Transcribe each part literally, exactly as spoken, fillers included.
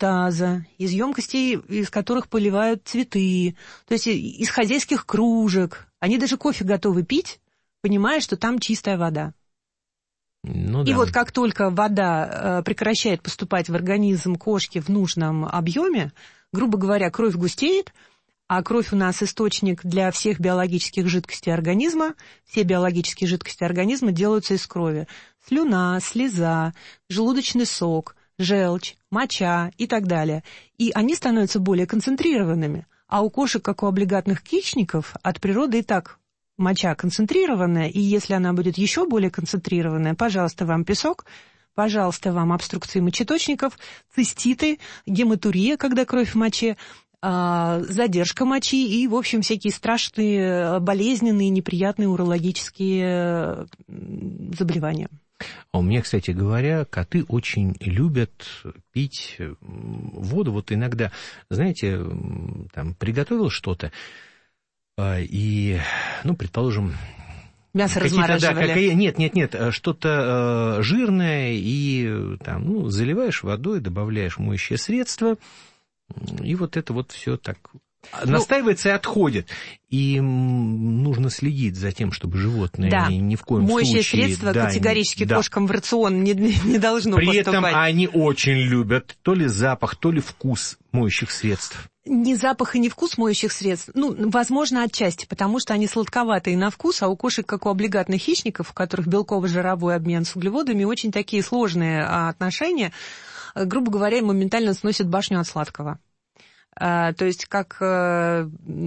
унитаза, из емкостей, из которых поливают цветы, то есть из хозяйских кружек. Они даже кофе готовы пить, понимая, что там чистая вода. Ну, и да. вот как только вода прекращает поступать в организм кошки в нужном объеме, грубо говоря, кровь густеет, а кровь у нас источник для всех биологических жидкостей организма. Все биологические жидкости организма делаются из крови. Слюна, слеза, желудочный сок, желчь, моча и так далее. И они становятся более концентрированными. А у кошек, как у облигатных хищников, от природы и так моча концентрированная, и если она будет еще более концентрированная, пожалуйста, вам песок, пожалуйста, вам обструкции мочеточников, циститы, гематурия, когда кровь в моче, задержка мочи и, в общем, всякие страшные, болезненные, неприятные урологические заболевания. А у меня, кстати говоря, коты очень любят пить воду. Вот иногда, знаете, там приготовил что-то, и, ну, предположим... Мясо размораживали. Да, как, нет, нет, нет, что-то э, жирное, и там, ну, заливаешь водой, добавляешь моющее средство, и вот это вот все так ну, настаивается и отходит. И нужно следить за тем, чтобы животное да, ни, ни в коем моющее случае... Моющее средство да, категорически да. кошкам в рацион не, не должно При поступать. При этом они очень любят то ли запах, то ли вкус моющих средств. Не запах и не вкус моющих средств, ну, возможно, отчасти, потому что они сладковатые на вкус, а у кошек, как у облигатных хищников, у которых белково-жировой обмен с углеводами, очень такие сложные отношения, грубо говоря, моментально сносят башню от сладкого. То есть, как капля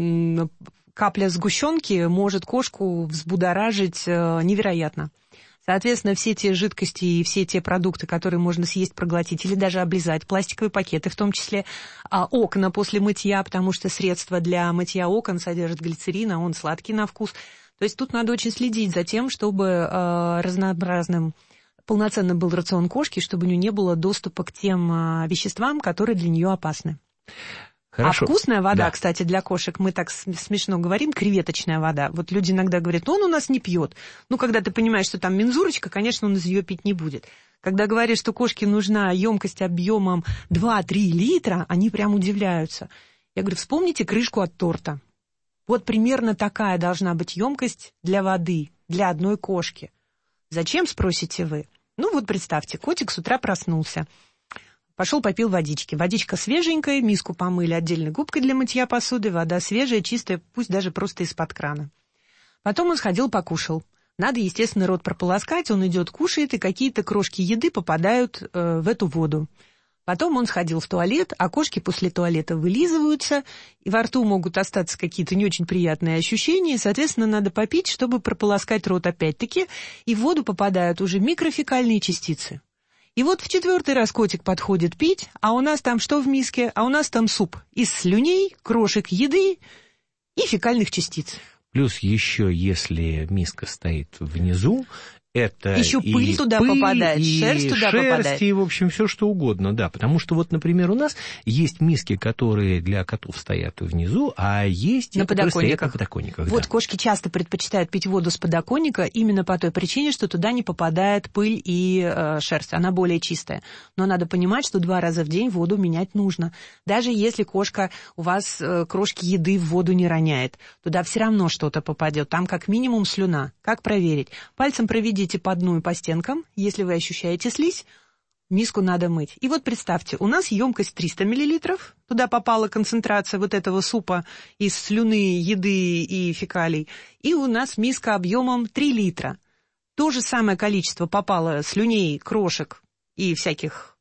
сгущенки может кошку взбудоражить невероятно. Соответственно, все те жидкости и все те продукты, которые можно съесть, проглотить или даже облизать, пластиковые пакеты, в том числе а, окна после мытья, потому что средство для мытья окон содержит глицерин, а он сладкий на вкус. То есть тут надо очень следить за тем, чтобы а, разнообразным, полноценным был рацион кошки, чтобы у нее не было доступа к тем а, веществам, которые для нее опасны. Хорошо. А вкусная вода, да. кстати, для кошек, мы так смешно говорим, креветочная вода. Вот люди иногда говорят, ну, он у нас не пьет. Ну, когда ты понимаешь, что там мензурочка, конечно, он из ее пить не будет. Когда говорят, что кошке нужна емкость объемом два-три литра, они прям удивляются. Я говорю, вспомните крышку от торта. Вот примерно такая должна быть емкость для воды, для одной кошки. Зачем, спросите вы? Ну, вот представьте, котик с утра проснулся. Пошел попил водички. Водичка свеженькая, миску помыли отдельной губкой для мытья посуды, вода свежая, чистая, пусть даже просто из-под крана. Потом он сходил покушал. Надо, естественно, рот прополоскать, он идет, кушает, и какие-то крошки еды попадают э, в эту воду. Потом он сходил в туалет, а кошки после туалета вылизываются, и во рту могут остаться какие-то не очень приятные ощущения, и, соответственно, надо попить, чтобы прополоскать рот опять-таки, и в воду попадают уже микрофекальные частицы. И вот в четвертый раз котик подходит пить, а у нас там что в миске? А у нас там суп из слюней, крошек еды и фекальных частиц. Плюс еще, если миска стоит внизу, это еще и пыль туда пыль, попадает, и шерсть туда шерсть, попадает. И, в общем, все что угодно, да. Потому что вот, например, у нас есть миски, которые для котов стоят внизу, а есть на те, которые стоят подоконниках. на подоконниках. Вот да. Кошки часто предпочитают пить воду с подоконника именно по той причине, что туда не попадает пыль и э, шерсть, она более чистая. Но надо понимать, что два раза в день воду менять нужно. Даже если кошка у вас э, крошки еды в воду не роняет, туда все равно что-то попадет. Там как минимум слюна. Как проверить? Пальцем проведите по дну и по стенкам, если вы ощущаете слизь, миску надо мыть. И вот представьте, у нас емкость триста миллилитров, туда попала концентрация вот этого супа из слюны, еды и фекалий, и у нас миска объемом три литра. То же самое количество попало слюней, крошек и всяких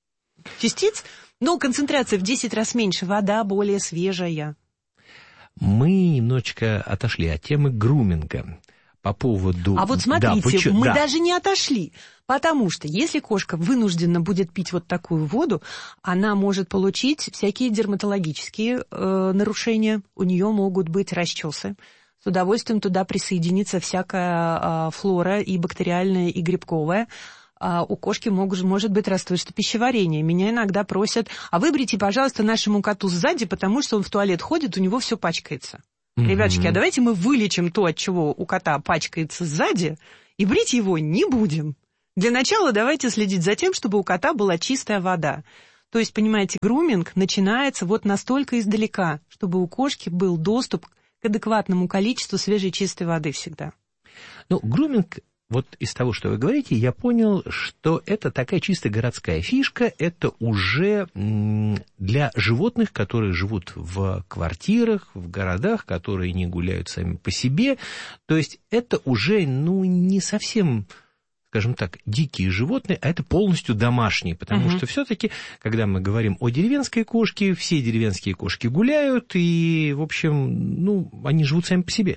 частиц, но концентрация в десять раз меньше, вода более свежая. Мы немножечко отошли от темы груминга. По поводу... А вот смотрите, да, почему... мы да. даже не отошли, потому что если кошка вынуждена будет пить вот такую воду, она может получить всякие дерматологические э, нарушения, у нее могут быть расчесы. С удовольствием туда присоединится всякая э, флора, и бактериальная, и грибковая. А у кошки могут, может быть расстройство пищеварения. Меня иногда просят, а выберите, пожалуйста, нашему коту сзади, потому что он в туалет ходит, у него все пачкается. Mm-hmm. Ребяточки, а давайте мы вылечим то, от чего у кота пачкается сзади, и брить его не будем. Для начала давайте следить за тем, чтобы у кота была чистая вода. То есть, понимаете, груминг начинается вот настолько издалека, чтобы у кошки был доступ к адекватному количеству свежей чистой воды всегда. Ну, груминг, вот из того, что вы говорите, я понял, что это такая чисто городская фишка, это уже для животных, которые живут в квартирах, в городах, которые не гуляют сами по себе. То есть это уже, ну, не совсем, скажем так, дикие животные, а это полностью домашние, потому угу. что все-таки, когда мы говорим о деревенской кошке, все деревенские кошки гуляют, и, в общем, ну, они живут сами по себе.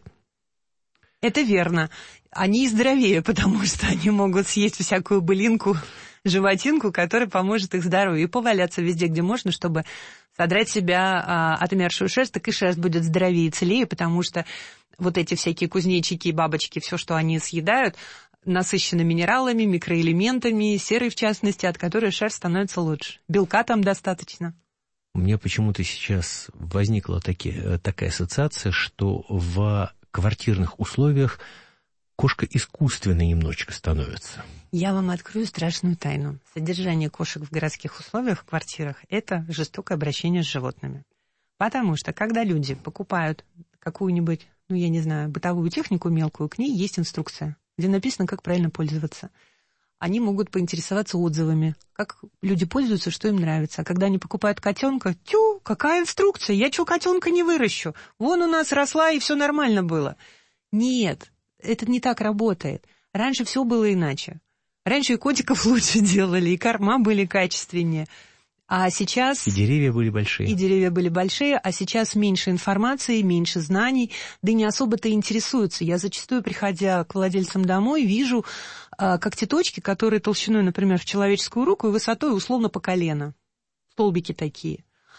Это верно. Они и здоровее, потому что они могут съесть всякую былинку, животинку, которая поможет их здоровью, и поваляться везде, где можно, чтобы содрать себя а, отмершую шерсть, так и шерсть будет здоровее и целее, потому что вот эти всякие кузнечики, бабочки, все, что они съедают, насыщено минералами, микроэлементами, серой в частности, от которой шерсть становится лучше. Белка там достаточно. У меня почему-то сейчас возникла таки, такая ассоциация, что в квартирных условиях кошка искусственно немножечко становится. Я вам открою страшную тайну. Содержание кошек в городских условиях, в квартирах, это жестокое обращение с животными. Потому что, когда люди покупают какую-нибудь, ну, я не знаю, бытовую технику мелкую, к ней есть инструкция, где написано, как правильно пользоваться. Они могут поинтересоваться отзывами, как люди пользуются, что им нравится. А когда они покупают котенка, тю, какая инструкция? Я чё, котенка не выращу? Вон у нас росла, и все нормально было. Нет, это не так работает. Раньше все было иначе. Раньше и котиков лучше делали, и корма были качественнее. А сейчас... И деревья были большие. И деревья были большие, а сейчас меньше информации, меньше знаний, да и не особо-то интересуются. Я зачастую, приходя к владельцам домой, вижу а, когтеточки, которые толщиной, например, в человеческую руку и высотой условно по колено. Столбики такие.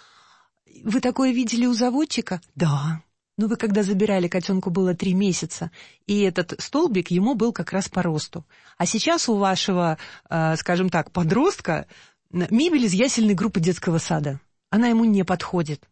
Вы такое видели у заводчика? Да. Ну, вы когда забирали, котенку было три месяца, и этот столбик ему был как раз по росту. А сейчас у вашего, а, скажем так, подростка мебель из ясельной группы детского сада. Она ему не подходит.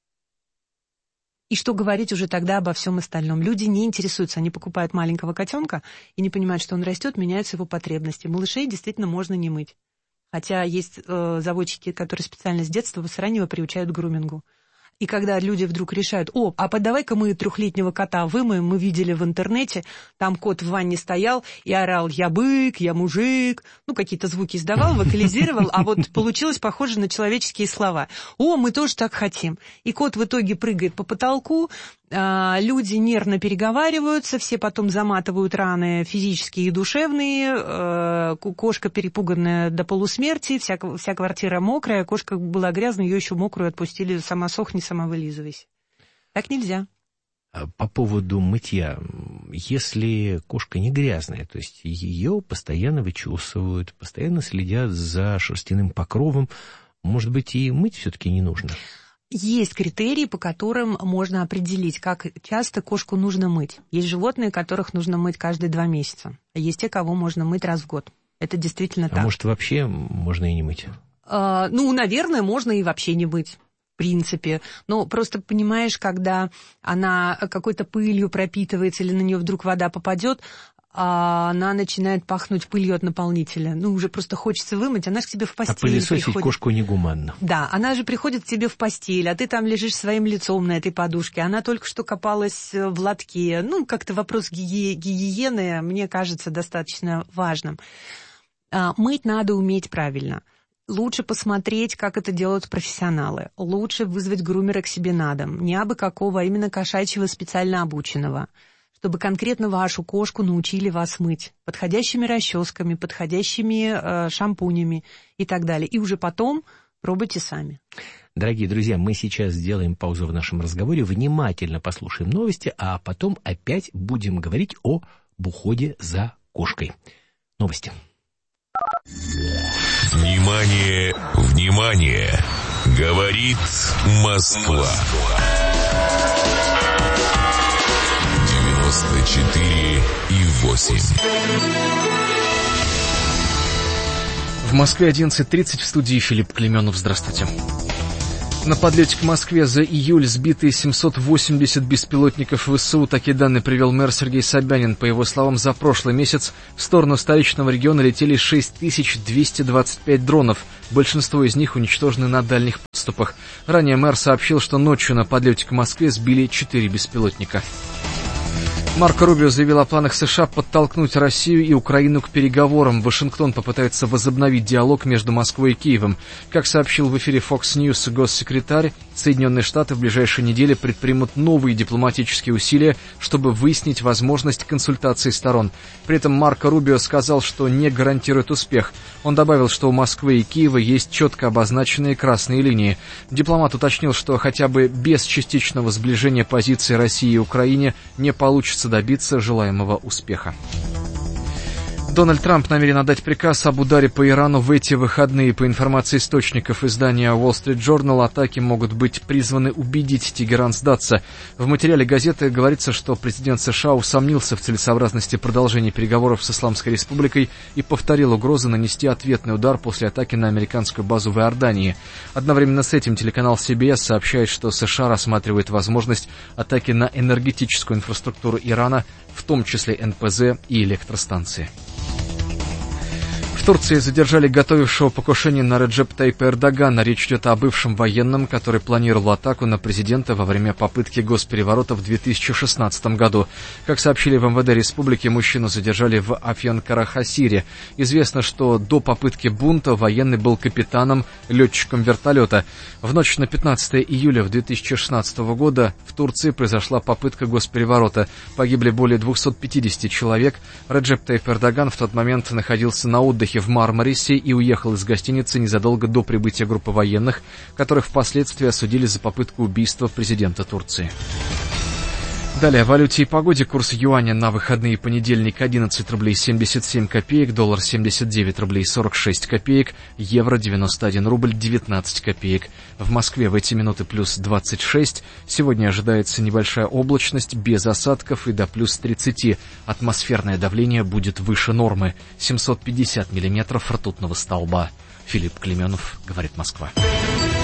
И что говорить уже тогда обо всем остальном? Люди не интересуются, они покупают маленького котенка и не понимают, что он растет, меняются его потребности. Малышей действительно можно не мыть. Хотя есть э, заводчики, которые специально с детства, с раннего приучают к грумингу. И когда люди вдруг решают, о, а давай-ка мы трехлетнего кота вымоем, мы видели в интернете, там кот в ванне стоял и орал «я бык», «я мужик», ну, какие-то звуки издавал, вокализировал, а вот получилось похоже на человеческие слова. О, мы тоже так хотим. И кот в итоге прыгает по потолку, люди нервно переговариваются, все потом заматывают раны физические и душевные, кошка перепуганная до полусмерти, вся, вся квартира мокрая, кошка была грязная, ее еще мокрую отпустили, сама сохни, сама вылизывайся. Так нельзя. По поводу мытья, если кошка не грязная, то есть ее постоянно вычесывают, постоянно следят за шерстяным покровом, может быть, и мыть все-таки не нужно? Есть критерии, по которым можно определить, как часто кошку нужно мыть. Есть животные, которых нужно мыть каждые два месяца. А есть те, кого можно мыть раз в год. Это действительно а так. А может, вообще можно и не мыть? А, ну, наверное, можно и вообще не мыть. В принципе. Но просто понимаешь, когда она какой-то пылью пропитывается или на нее вдруг вода попадет, а она начинает пахнуть пылью от наполнителя. Ну, уже просто хочется вымыть, она же к тебе в постель приходит. А пылесосить кошку негуманно. Да, она же приходит к тебе в постель, а ты там лежишь своим лицом на этой подушке. Она только что копалась в лотке. Ну, как-то вопрос ги- гигиены, мне кажется, достаточно важным. А, мыть надо уметь правильно. Лучше посмотреть, как это делают профессионалы. Лучше вызвать грумера к себе на дом. Не абы какого, а именно кошачьего, специально обученного. Чтобы конкретно вашу кошку научили вас мыть подходящими расческами, подходящими э, шампунями и так далее. И уже потом пробуйте сами. Дорогие друзья, мы сейчас сделаем паузу в нашем разговоре, внимательно послушаем новости, а потом опять будем говорить об уходе за кошкой. Новости. Внимание, внимание! Говорит Москва. девяносто четыре и восемь. В Москве одиннадцать тридцать, в студии Филипп Клеменов. Здравствуйте. На подлете к Москве за июль сбиты семьсот восемьдесят беспилотников ВСУ. Такие данные привел мэр Сергей Собянин. По его словам, за прошлый месяц в сторону столичного региона летели шесть тысяч двести двадцать пять дронов. Большинство из них уничтожены на дальних подступах. Ранее мэр сообщил, что ночью на подлете к Москве сбили четыре беспилотника. Марко Рубио заявил о планах США подтолкнуть Россию и Украину к переговорам. Вашингтон попытается возобновить диалог между Москвой и Киевом. Как сообщил в эфире Fox News госсекретарь, Соединенные Штаты в ближайшие недели предпримут новые дипломатические усилия, чтобы выяснить возможность консультации сторон. При этом Марко Рубио сказал, что не гарантирует успех. Он добавил, что у Москвы и Киева есть четко обозначенные красные линии. Дипломат уточнил, что хотя бы без частичного сближения позиций России и Украины не получится добиться желаемого успеха. Дональд Трамп намерен отдать приказ об ударе по Ирану в эти выходные. По информации источников издания Wall Street Journal, атаки могут быть призваны убедить Тегеран сдаться. В материале газеты говорится, что президент США усомнился в целесообразности продолжения переговоров с Исламской Республикой и повторил угрозу нанести ответный удар после атаки на американскую базу в Иордании. Одновременно с этим телеканал си би эс сообщает, что США рассматривает возможность атаки на энергетическую инфраструктуру Ирана, в том числе эн пэ зэ и электростанции. В Турции задержали готовившего покушение на Реджеп Тайипа Эрдогана. Речь идет о бывшем военном, который планировал атаку на президента во время попытки госпереворота в две тысячи шестнадцатом году. Как сообщили в эм вэ дэ республики, мужчину задержали в Афьон-Карахасире. Известно, что до попытки бунта военный был капитаном, летчиком вертолета. В ночь на пятнадцатое июля две тысячи шестнадцатого года в Турции произошла попытка госпереворота. Погибли более двухсот пятидесяти человек. Реджеп Тайип Эрдоган в тот момент находился на отдыхе в Мармарисе и уехал из гостиницы незадолго до прибытия группы военных, которых впоследствии осудили за попытку убийства президента Турции. Далее о валюте и погоде. Курс юаня на выходные: понедельник одиннадцать рублей семьдесят семь копеек, доллар семьдесят девять рублей сорок шесть копеек, евро девяносто один рубль девятнадцать копеек. В Москве в эти минуты плюс двадцать шесть. Сегодня ожидается небольшая облачность, без осадков и до плюс тридцати. Атмосферное давление будет выше нормы. семьсот пятьдесят миллиметров ртутного столба. Филипп Клеменов, говорит Москва.